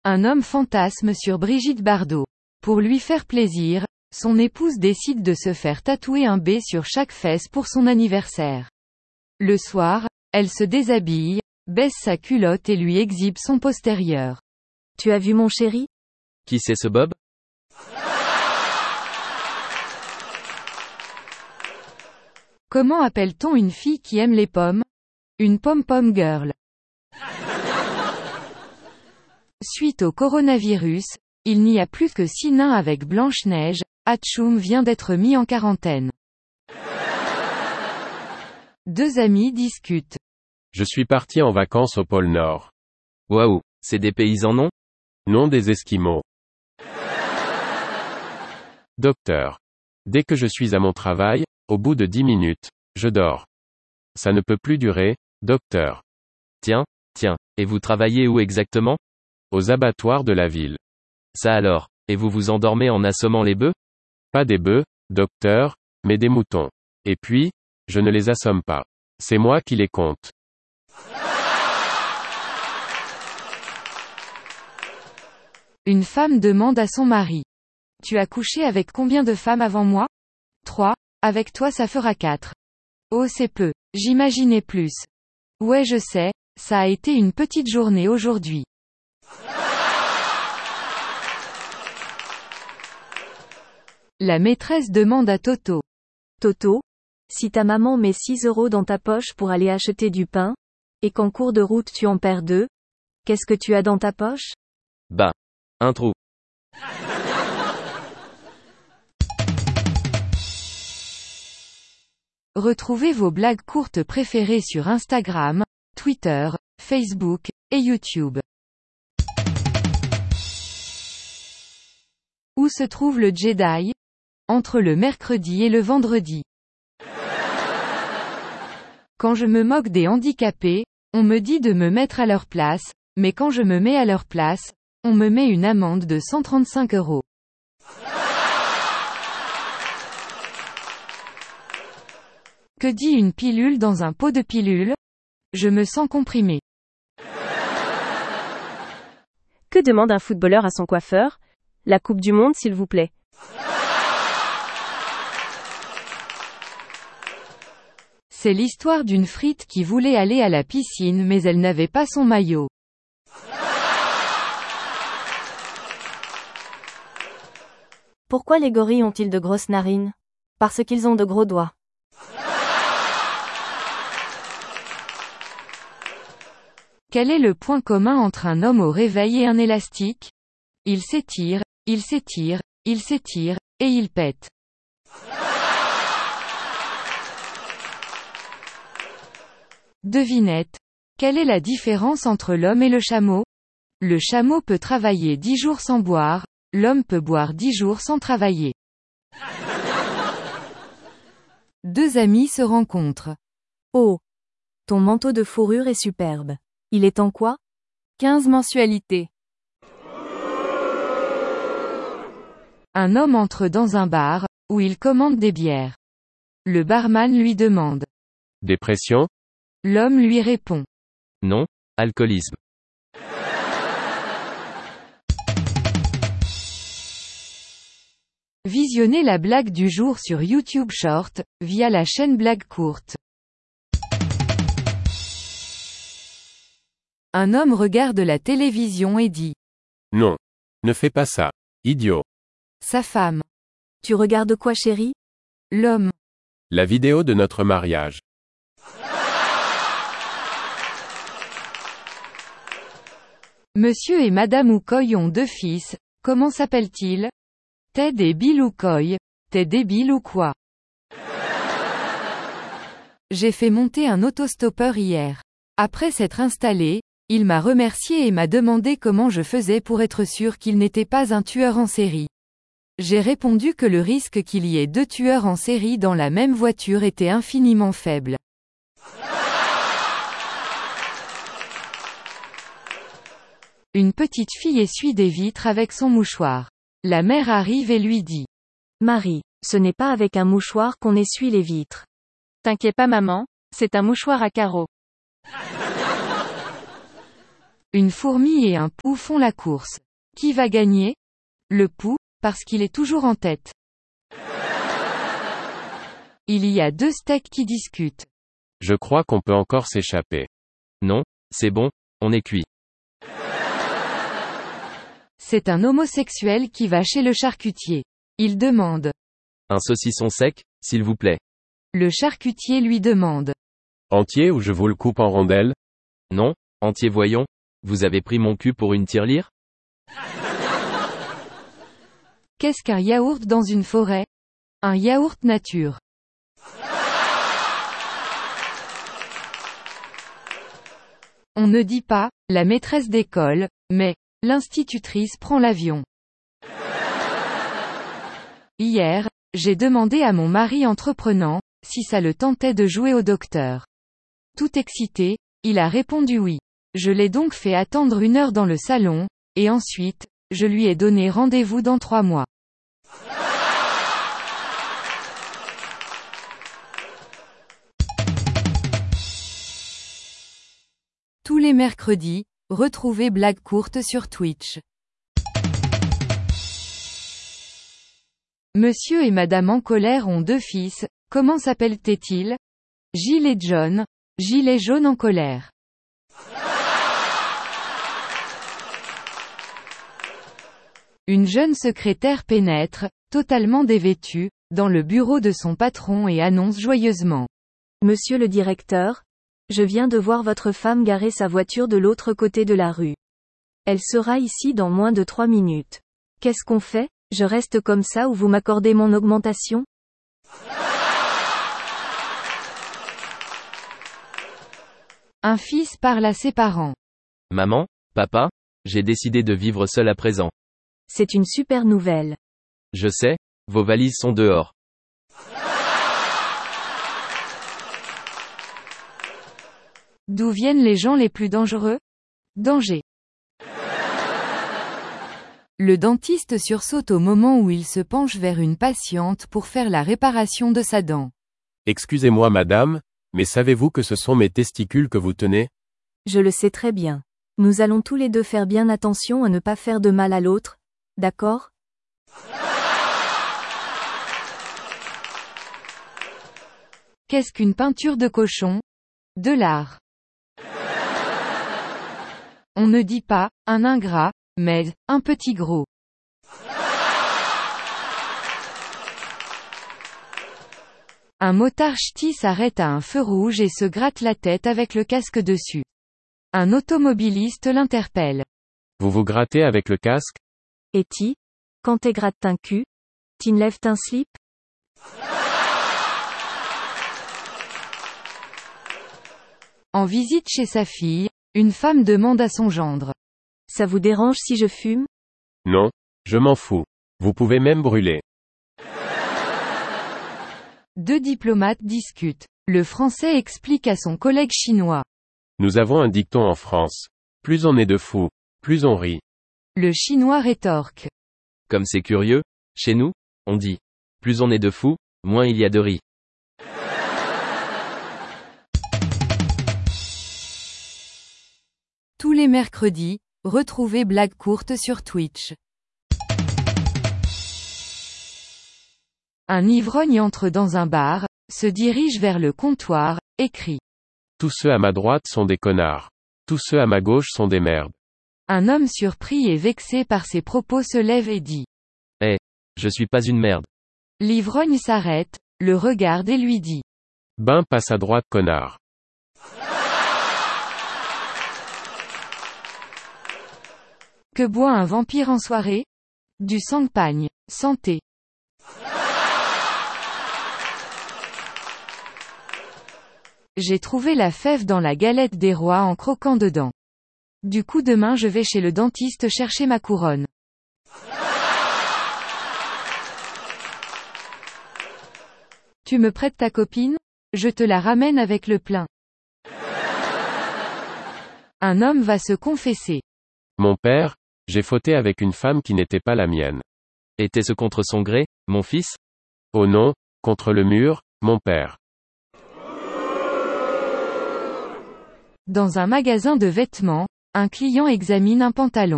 Un homme fantasme sur Brigitte Bardot. Pour lui faire plaisir, son épouse décide de se faire tatouer un B sur chaque fesse pour son anniversaire. Le soir, elle se déshabille, baisse sa culotte et lui exhibe son postérieur. Tu as vu mon chéri? Qui c'est ce Bob? Comment appelle-t-on une fille qui aime les pommes? Une pom-pom girl. Suite au coronavirus, il n'y a plus que 6 nains avec Blanche-Neige, Hatchoum vient d'être mis en quarantaine. Deux amis discutent. Je suis parti en vacances au pôle Nord. Waouh, c'est des paysans non? Non des Esquimaux. Docteur. Dès que je suis à mon travail, au bout de 10 minutes, je dors. Ça ne peut plus durer, docteur. Tiens, et vous travaillez où exactement? Aux abattoirs de la ville. Ça alors, et vous vous endormez en assommant les bœufs? Pas des bœufs, docteur, mais des moutons. Et puis, je ne les assomme pas. C'est moi qui les compte. Une femme demande à son mari. Tu as couché avec combien de femmes avant moi? 3, avec toi ça fera 4. Oh c'est peu, j'imaginais plus. Ouais je sais, ça a été une petite journée aujourd'hui. La maîtresse demande à Toto. Toto, si ta maman met 6 € dans ta poche pour aller acheter du pain, et qu'en cours de route tu en perds 2, qu'est-ce que tu as dans ta poche? Bah, un trou. Retrouvez vos blagues courtes préférées sur Instagram, Twitter, Facebook, et YouTube. Où se trouve le Jedi? Entre le mercredi et le vendredi. Quand je me moque des handicapés, on me dit de me mettre à leur place, mais quand je me mets à leur place, on me met une amende de 135 €. Que dit une pilule dans un pot de pilules? Je me sens comprimé. Que demande un footballeur à son coiffeur? La Coupe du Monde s'il vous plaît. C'est l'histoire d'une frite qui voulait aller à la piscine mais elle n'avait pas son maillot. Pourquoi les gorilles ont-ils de grosses narines? Parce qu'ils ont de gros doigts. Quel est le point commun entre un homme au réveil et un élastique? Il s'étire, il s'étire, il s'étire, et il pète. Devinette. Quelle est la différence entre l'homme et le chameau? Le chameau peut travailler 10 jours sans boire, l'homme peut boire 10 jours sans travailler. Deux amis se rencontrent. Oh! Ton manteau de fourrure est superbe. Il est en quoi? 15 mensualités. Un homme entre dans un bar, où il commande des bières. Le barman lui demande. Dépression? L'homme lui répond. Non, alcoolisme. Visionnez la blague du jour sur YouTube Short, via la chaîne Blague Courte. Un homme regarde la télévision et dit. Non. Ne fais pas ça. Idiot. Sa femme. Tu regardes quoi chérie? L'homme. La vidéo de notre mariage. Monsieur et Madame Oukoy ont 2 fils, comment s'appellent-ils? Ted et Bill Oukoy. T'es débile ou quoi? J'ai fait monter un autostoppeur hier. Après s'être installé, il m'a remercié et m'a demandé comment je faisais pour être sûr qu'il n'était pas un tueur en série. J'ai répondu que le risque qu'il y ait 2 tueurs en série dans la même voiture était infiniment faible. Une petite fille essuie des vitres avec son mouchoir. La mère arrive et lui dit. Marie, ce n'est pas avec un mouchoir qu'on essuie les vitres. T'inquiète pas maman, c'est un mouchoir à carreaux. Une fourmi et un pou font la course. Qui va gagner? Le pou, parce qu'il est toujours en tête. Il y a deux steaks qui discutent. Je crois qu'on peut encore s'échapper. Non, c'est bon, on est cuit. C'est un homosexuel qui va chez le charcutier. Il demande. Un saucisson sec, s'il vous plaît. Le charcutier lui demande. Entier ou je vous le coupe en rondelles? Non, entier voyons. Vous avez pris mon cul pour une tirelire? Qu'est-ce qu'un yaourt dans une forêt? Un yaourt nature. On ne dit pas, la maîtresse d'école, mais, l'institutrice prend l'avion. Hier, j'ai demandé à mon mari entreprenant, si ça le tentait de jouer au docteur. Tout excité, il a répondu oui. Je l'ai donc fait attendre 1 heure dans le salon, et ensuite, je lui ai donné rendez-vous dans 3 mois. Tous les mercredis, retrouvez Blague courte sur Twitch. Monsieur et Madame en colère ont 2 fils, comment s'appellent-ils? Gilles et John. Gilles est jaune en colère. Une jeune secrétaire pénètre, totalement dévêtue, dans le bureau de son patron et annonce joyeusement. Monsieur le directeur, je viens de voir votre femme garer sa voiture de l'autre côté de la rue. Elle sera ici dans moins de 3 minutes. Qu'est-ce qu'on fait? Je reste comme ça ou vous m'accordez mon augmentation? Un fils parle à ses parents. Maman, papa, j'ai décidé de vivre seul à présent. C'est une super nouvelle. Je sais, vos valises sont dehors. D'où viennent les gens les plus dangereux? Danger. Le dentiste sursaute au moment où il se penche vers une patiente pour faire la réparation de sa dent. Excusez-moi madame, mais savez-vous que ce sont mes testicules que vous tenez? Je le sais très bien. Nous allons tous les deux faire bien attention à ne pas faire de mal à l'autre, d'accord? Qu'est-ce qu'une peinture de cochon? De l'art. On ne dit pas, un ingrat, mais, un petit gros. Un motard ch'ti s'arrête à un feu rouge et se gratte la tête avec le casque dessus. Un automobiliste l'interpelle. Vous vous grattez avec le casque? Et ti, quand t'es gratte un cul, t'enlèves un slip? En visite chez sa fille, une femme demande à son gendre. Ça vous dérange si je fume? Non, je m'en fous. Vous pouvez même brûler. 2 diplomates discutent. Le Français explique à son collègue chinois. Nous avons un dicton en France. Plus on est de fous, plus on rit. Le Chinois rétorque. Comme c'est curieux, chez nous, on dit. Plus on est de fous, moins il y a de riz. Tous les mercredis, retrouvez Blague courte sur Twitch. Un ivrogne entre dans un bar, se dirige vers le comptoir, et crie. Tous ceux à ma droite sont des connards. Tous ceux à ma gauche sont des merdes. Un homme surpris et vexé par ses propos se lève et dit. Je suis pas une merde. L'ivrogne s'arrête, le regarde et lui dit. Ben passe à droite connard. Que boit un vampire en soirée? Du champagne. Santé. J'ai trouvé la fève dans la galette des rois en croquant dedans. Du coup demain je vais chez le dentiste chercher ma couronne. Tu me prêtes ta copine? Je te la ramène avec le plein. Un homme va se confesser. Mon père, j'ai fauté avec une femme qui n'était pas la mienne. Était-ce contre son gré, mon fils? Oh non, contre le mur, mon père. Dans un magasin de vêtements, Un client examine un pantalon.